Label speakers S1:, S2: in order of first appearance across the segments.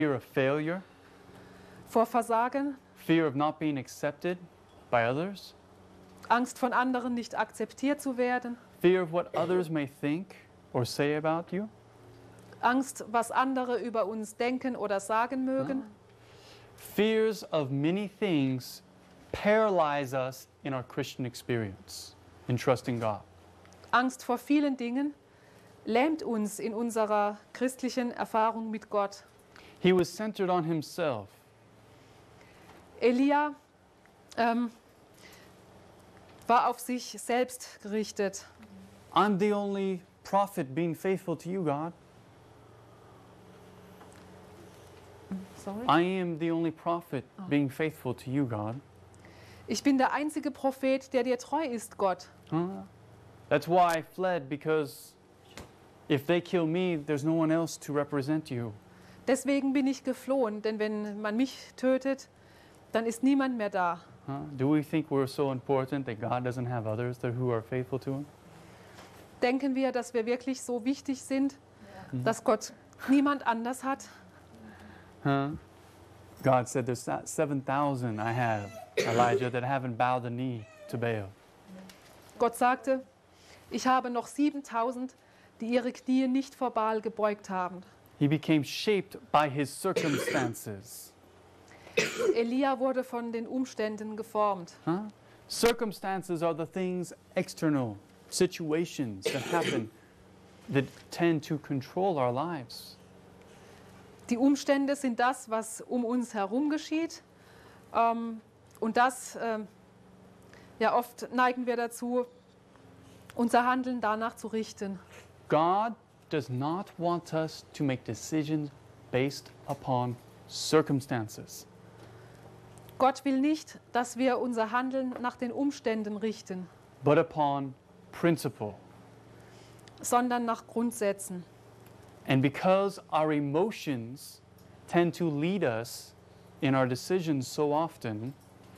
S1: fear of failure,
S2: vor Versagen,
S1: fear of not being accepted by others,
S2: Angst von anderen nicht akzeptiert zu werden,
S1: fear of what others may think or say about you,
S2: Angst, was andere über uns denken oder sagen mögen.
S1: fears of many things paralyze us in our Christian experience, in trusting God.
S2: Angst vor vielen Dingen lähmt uns in unserer christlichen Erfahrung mit Gott.
S1: He was centered on himself.
S2: Elia war auf sich selbst gerichtet.
S1: I'm the only prophet being faithful to you, God.
S2: Sorry.
S1: I am the only prophet being faithful to you, God.
S2: Ich bin der einzige Prophet, der dir treu ist, Gott.
S1: That's why I fled, because if they kill me, there's no one else to represent you.
S2: Deswegen bin ich geflohen, denn wenn man mich tötet, dann ist niemand mehr da.
S1: Do we think we're so important that God doesn't have others who are faithful to him?
S2: Denken wir, dass wir wirklich so wichtig sind, dass Gott niemand anders hat?
S1: God said, there's 7,000 I have, Elijah, that haven't bowed the knee to Baal.
S2: Gott sagte, ich habe noch 7000, die ihre Knie nicht vor Baal gebeugt haben.
S1: He became shaped by his circumstances.
S2: Elia wurde von den Umständen geformt.
S1: Circumstances are the things external, situations that happen that tend to control our lives.
S2: Die Umstände sind das, was um uns herum geschieht. Und das, ja, oft neigen wir dazu, unser Handeln danach zu richten.
S1: God does not want us to make decisions based upon circumstances.
S2: Gott will nicht, dass wir unser Handeln nach den Umständen richten,
S1: But upon principle.
S2: sondern nach Grundsätzen.
S1: And because our emotions tend to lead us in our decisions so often,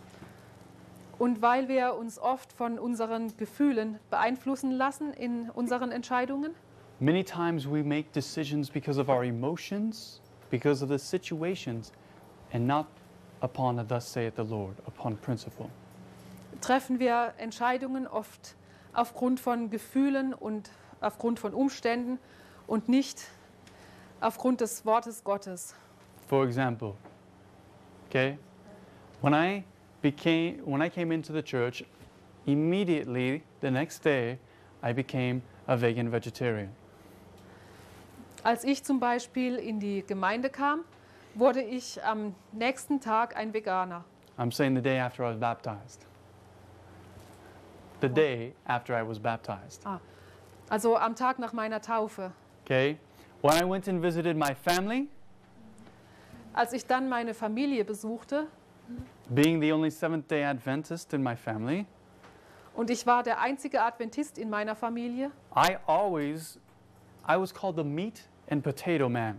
S2: Und weil wir uns oft von unseren Gefühlen beeinflussen lassen in unseren Entscheidungen,
S1: many times we make decisions because of our emotions, because of the situations, and not upon a thus saith the Lord, upon principle.
S2: treffen wir Entscheidungen oft aufgrund von Gefühlen und aufgrund von Umständen und nicht aufgrund des Wortes Gottes.
S1: For example, okay, when I came into the church, immediately the next day I became a vegan vegetarian.
S2: Als ich zum Beispiel in die Gemeinde kam, wurde ich am nächsten Tag ein Veganer.
S1: I'm saying the day after I was baptized. The day after I was baptized.
S2: Also am Tag nach meiner Taufe.
S1: Okay? When I went and visited my family,
S2: Als ich dann meine Familie besuchte
S1: being the only Seventh-day Adventist in my family,
S2: und ich war der einzige Adventist in meiner Familie,
S1: I was called the meat and potato man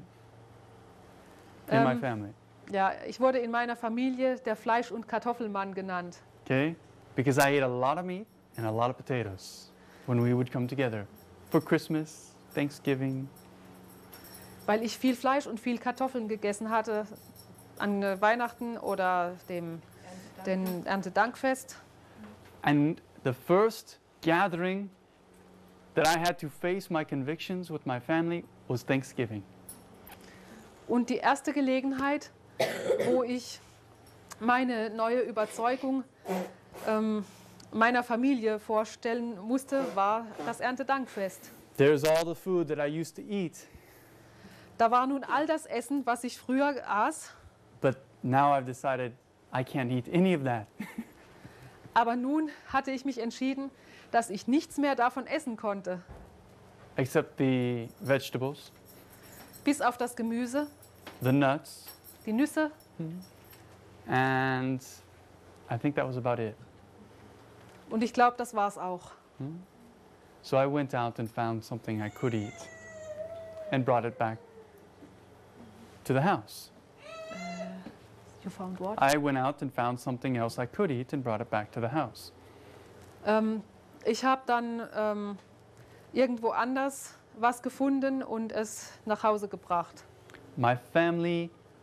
S1: in my family.
S2: ja, ich wurde in meiner Familie der Fleisch- und Kartoffelmann genannt,
S1: Okay? Because I ate a lot of meat and a lot of potatoes when we would come together for Christmas, Thanksgiving.
S2: weil ich viel Fleisch und viel Kartoffeln gegessen hatte an Weihnachten oder dem Erntedankfest.
S1: And the first gathering that I had to face my convictions with my family was Thanksgiving.
S2: Und die erste Gelegenheit, wo ich meine neue Überzeugung meiner Familie vorstellen musste, war das Erntedankfest.
S1: There's all the food that I used to eat,
S2: Da war nun all das Essen, was ich früher aß,
S1: but now I've decided I can't eat any of that.
S2: aber nun hatte ich mich entschieden, dass ich nichts mehr davon essen konnte,
S1: Except the vegetables,
S2: bis auf das Gemüse,
S1: the nuts,
S2: die Nüsse
S1: and I think that was about it.
S2: und ich glaube, das war's auch.
S1: So I went out and found something I could eat and brought it back to the house.
S2: You found what?
S1: I went out and found something else I could eat and brought it back to the house.
S2: Ich habe dann irgendwo anders was gefunden und es nach Hause gebracht.
S1: My family